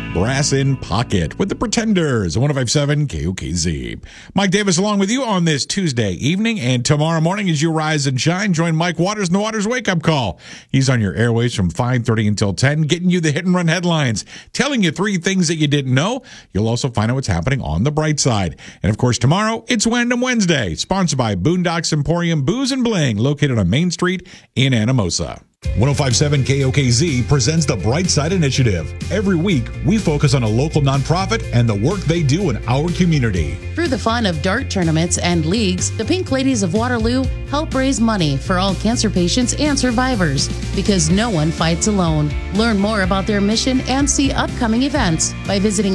Brass in Pocket with the Pretenders, 105.7 KOKZ. Mike Davis along with you on this Tuesday evening, and tomorrow morning as you rise and shine, join Mike Waters in the Waters Wake Up Call. He's on your airways from 5:30 until 10, getting you the hit and run headlines, telling you 3 things that you didn't know. You'll also find out what's happening on the bright side. And of course, tomorrow, it's Wyndham Wednesday, sponsored by Boondocks Emporium Booze and Bling, located on Main Street in Anamosa. 105.7 KOKZ presents the Bright Side Initiative. Every week, we focus on a local nonprofit and the work they do in our community. Through the fun of dart tournaments and leagues, the Pink Ladies of Waterloo help raise money for all cancer patients and survivors, because no one fights alone. Learn more about their mission and see upcoming events by visiting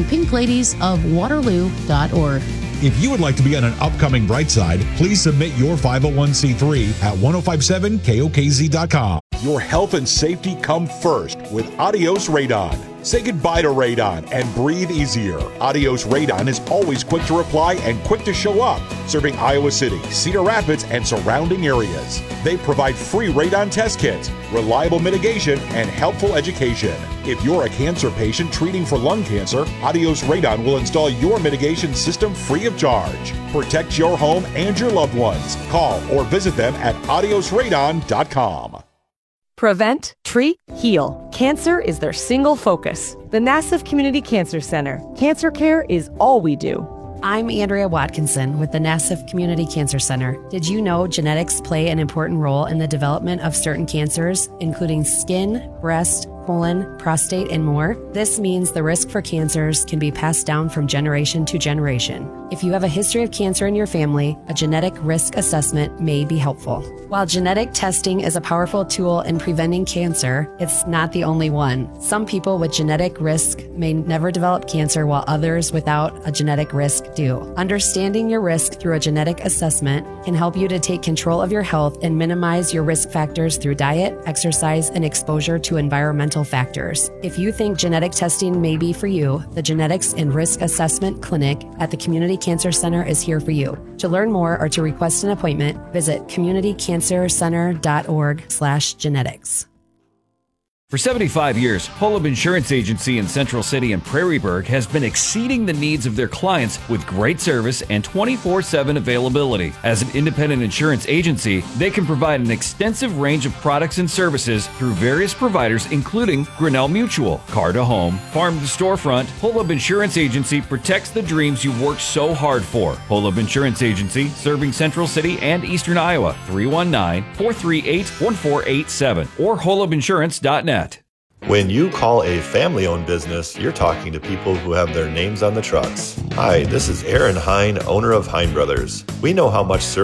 pinkladiesofwaterloo.org. If you would like to be on an upcoming Bright Side, please submit your 501c3 at 1057kokz.com. Your health and safety come first with Adios Radon. Say goodbye to radon and breathe easier. Adios Radon is always quick to reply and quick to show up, serving Iowa City, Cedar Rapids, and surrounding areas. They provide free radon test kits, reliable mitigation, and helpful education. If you're a cancer patient treating for lung cancer, Adios Radon will install your mitigation system free of charge. Protect your home and your loved ones. Call or visit them at adiosradon.com. Prevent, treat, heal. Cancer is their single focus. The Nassau Community Cancer Center. Cancer care is all we do. I'm Andrea Watkinson with the Nassau Community Cancer Center. Did you know genetics play an important role in the development of certain cancers, including skin, breast, colon, prostate, and more? This means the risk for cancers can be passed down from generation to generation. If you have a history of cancer in your family, a genetic risk assessment may be helpful. While genetic testing is a powerful tool in preventing cancer, it's not the only one. Some people with genetic risk may never develop cancer, while others without a genetic risk do. Understanding your risk through a genetic assessment can help you to take control of your health and minimize your risk factors through diet, exercise, and exposure to environmental factors. If you think genetic testing may be for you, the Genetics and Risk Assessment Clinic at the Community Cancer Center is here for you. To learn more or to request an appointment, visit communitycancercenter.org/genetics. For 75 years, Holub Insurance Agency in Central City and Prairieburg has been exceeding the needs of their clients with great service and 24/7 availability. As an independent insurance agency, they can provide an extensive range of products and services through various providers, including Grinnell Mutual, Car to Home, Farm to Storefront. Holub Insurance Agency protects the dreams you work so hard for. Holub Insurance Agency, serving Central City and Eastern Iowa, 319-438-1487 or holubinsurance.net. When you call a family-owned business, you're talking to people who have their names on the trucks. Hi, this is Aaron Hine, owner of Hine Brothers. We know how much service